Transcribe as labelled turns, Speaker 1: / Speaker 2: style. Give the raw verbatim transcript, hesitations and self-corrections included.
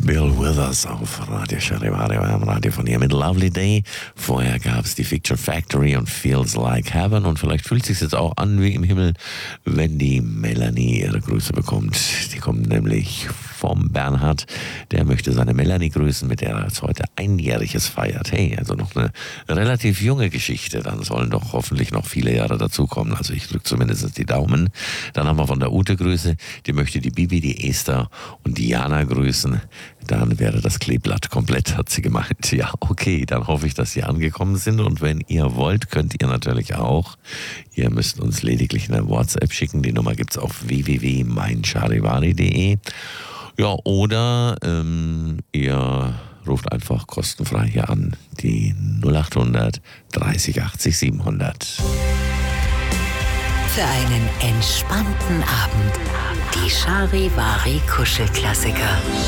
Speaker 1: Bill Withers auf Radio Charivari, am Radio von hier mit Lovely Day. Vorher gab es die Fiction Factory und Feels Like Heaven. Und vielleicht fühlt es sich jetzt auch an wie im Himmel, wenn die Melanie ihre Grüße bekommt. Die kommt nämlich vom Bernhard. Der möchte seine Melanie grüßen, mit der er jetzt heute Einjähriges feiert. Hey, also noch eine relativ junge Geschichte. Dann sollen doch hoffentlich noch viele Jahre dazukommen. Also ich drücke zumindest die Daumen. Dann haben wir von der Ute Grüße. Die möchte die Bibi, die Esther und die Jana grüßen. Dann wäre das Kleeblatt komplett, hat sie gemeint. Ja, okay, dann hoffe ich, dass Sie angekommen sind. Und wenn ihr wollt, könnt ihr natürlich auch. Ihr müsst uns lediglich eine WhatsApp schicken. Die Nummer gibt's auf w w w punkt mein charivari punkt de. Ja, oder ähm, ihr ruft einfach kostenfrei hier an. Die null acht hundert dreißig achtzig siebenhundert.
Speaker 2: Für einen entspannten Abend. Die Charivari Kuschelklassiker.